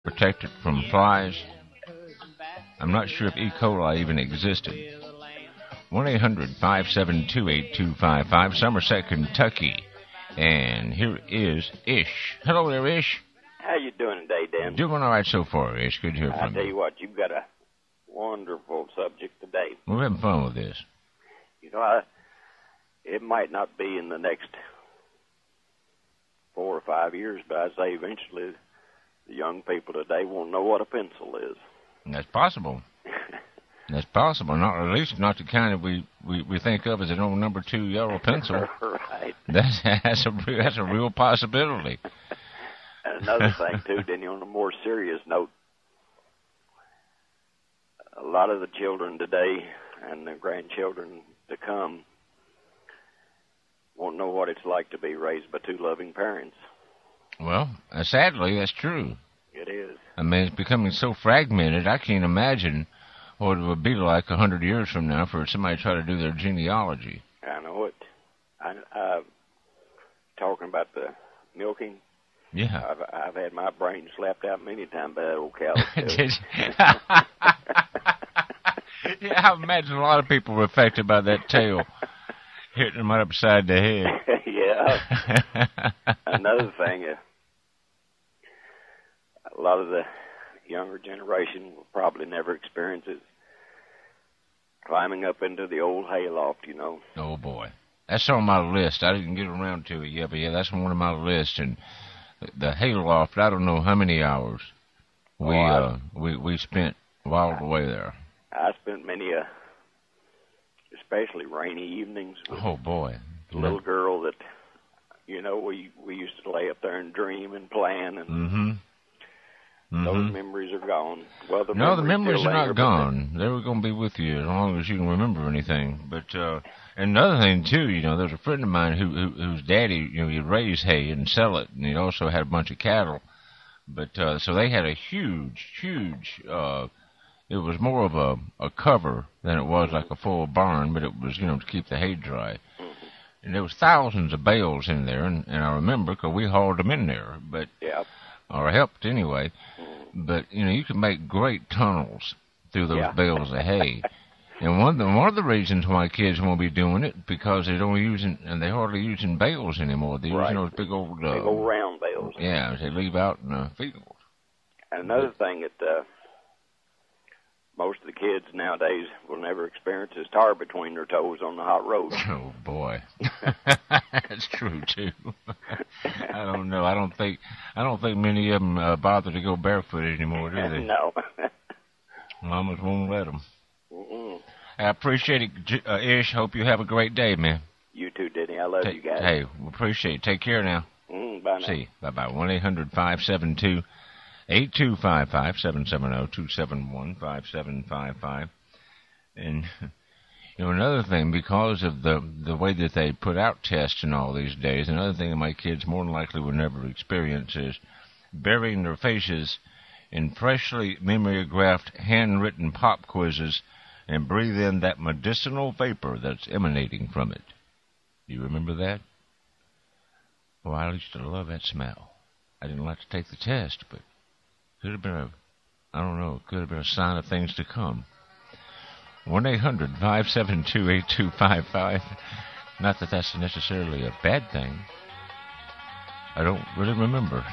protect it from flies. I'm not sure if E. coli even existed. 1-800-572-8255, Somerset, Kentucky. And here is Ish. Hello there, Ish. How you doing today, Dan? Doing all right so far, Ish. Good to hear from you. I tell you what, you've got a wonderful subject today. We're having fun with this. You know, it might not be in the next 4 or 5 years, but I'd say eventually the young people today won't know what a pencil is. That's possible. That's possible. Not at least not the kind that we think of as an old number 2 yellow pencil. Right. That's a real possibility. And another thing too, Denny, on a more serious note, a lot of the children today and the grandchildren to come won't know what it's like to be raised by 2 loving parents. Well, sadly, that's true. It is. I mean, it's becoming so fragmented, I can't imagine what it would be like 100 years from now for somebody to try to do their genealogy. I know it. Talking about the milking. Yeah. I've had my brain slapped out many times by that old cow. Yeah, I imagine a lot of people were affected by that tail hitting them right upside the head. Yeah. Another thing, a lot of the younger generation will probably never experience it. Climbing up into the old hayloft, you know. Oh, boy. That's on my list. I didn't get around to it yet, but yeah, that's one of my lists. And the hayloft, I don't know how many hours we spent while away there. I spent many, especially rainy evenings. With oh, boy. The little girl that, you know, we used to lay up there and dream and plan, and those memories are gone. Well, the memories are not gone. They were going to be with you as long as you can remember anything. But another thing too, you know, there's a friend of mine whose daddy, you know, he'd raise hay and sell it, and he also had a bunch of cattle. But so they had a huge. It was more of a cover than it was like a full barn, but it was, you know, to keep the hay dry. And there was thousands of bales in there, and I remember because we hauled them in there, but or helped anyway. But you know, you can make great tunnels through those bales of hay. And one of the reasons why kids won't be doing it because they don't they're hardly using bales anymore. They're using those big old round bales. Yeah, they leave out in the field. And another thing that most of the kids nowadays will never experience is tar between their toes on the hot road. Oh, boy. That's true, too. I don't know. I don't think many of them bother to go barefoot anymore, do they? No. Mamas won't let them. I appreciate it, Ish. Hope you have a great day, man. You too, Denny. I love you guys. Hey, we appreciate it. Take care now. Bye now. See you. Bye-bye. 1-800-572 8255 770-271-5755. And, you know, another thing, because of the way that they put out tests and all these days, another thing that my kids more than likely will never experience is burying their faces in freshly mimeographed, handwritten pop quizzes and breathe in that medicinal vapor that's emanating from it. Do you remember that? Well, I used to love that smell. I didn't like to take the test, but could have been could have been a sign of things to come. 1-800-572-8255. Not that that's necessarily a bad thing. I don't really remember.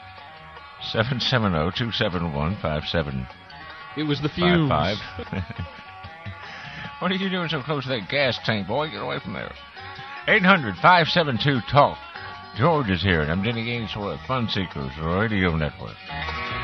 770-271-5755. It was the fumes. What are you doing so close to that gas tank, boy? Get away from there. 800-572-TALK. George is here, and I'm Denny Ainsworth, Fun Seekers Radio Network.